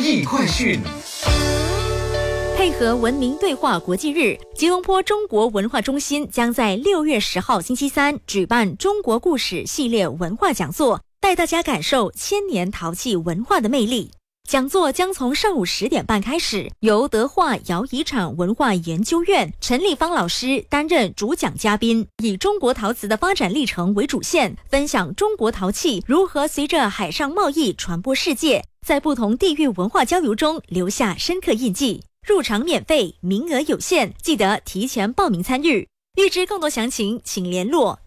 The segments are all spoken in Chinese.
艺快讯。 配合文明对话国际日，吉隆坡中国文化中心将在6月10号星期三举办中国故事系列文化讲座，带大家感受千年陶器文化的魅力。讲座将从上午10点半开始，由德化窑遗产文化研究院陈立芳老师担任主讲嘉宾，以中国陶瓷的发展历程为主线，分享中国陶器如何随着海上贸易传播世界，在不同地域文化交流中留下深刻印记。入场免费，名额有限，记得提前报名参与。预知更多详情，请联络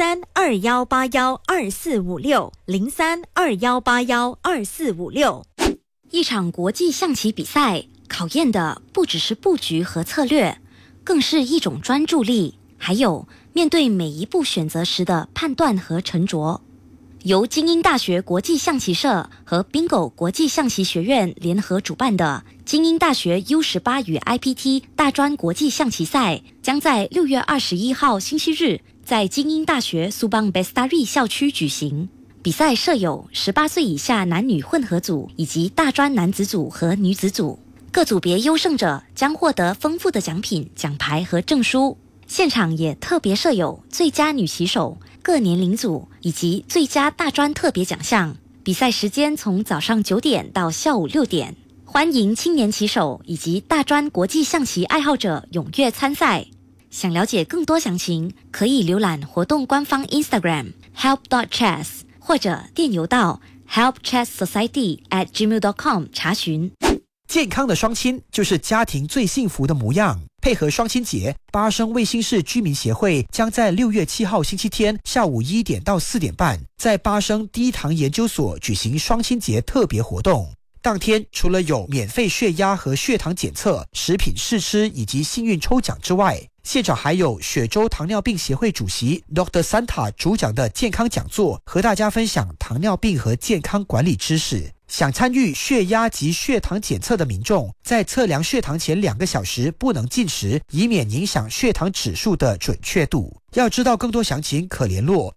0321812456 0321812456。 一场国际象棋比赛，考验的不只是布局和策略，更是一种专注力，还有面对每一步选择时的判断和沉着。由精英大学国际象棋社和 Bingo 国际象棋学院联合主办的精英大学 U18 与 IPT 大专国际象棋赛，将在6月21号星期日在精英大学苏邦 Bestari 校区举行。比赛设有18岁以下男女混合组以及大专男子组和女子组，各组别优胜者将获得丰富的奖品、奖牌和证书。现场也特别设有最佳女棋手、各年龄组以及最佳大专特别奖项。比赛时间从早上9点到下午6点，欢迎青年棋手以及大专国际象棋爱好者踊跃参赛。想了解更多详情，可以浏览活动官方 Instagram help.chess 或者电邮到 helpchesssociety@gmail.com 查询。 健康的双亲就是家庭最幸福的模样。配合双亲节，巴生卫星市居民协会将在6月7号星期天下午1点到4点半，在巴生第一堂研究所举行双亲节特别活动。当天除了有免费血压和血糖检测、食品试吃以及幸运抽奖之外，现场还有雪州糖尿病协会主席 Dr. Santa 主讲的健康讲座，和大家分享糖尿病和健康管理知识。想参与血压及血糖检测的民众，在测量血糖前2个小时不能进食，以免影响血糖指数的准确度。要知道更多详情，可联络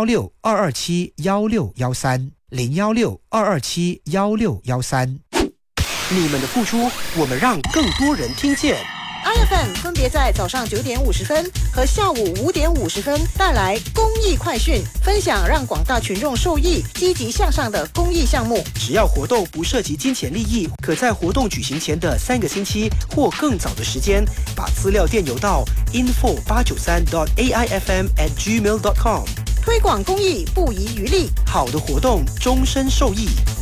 016-227-1613 016-227-1613。 你们的付出，我们让更多人听见。 IFM 分别在早上9点50分和下午5点50分带来公益快讯，分享让广大群众受益、积极向上的公益项目。 只要活动不涉及金钱利益，可在活动举行前的3个星期或更早的时间，把资料电邮到 info893.aifm@gmail.com。 推广公益不遗余力， 好的活动终身受益。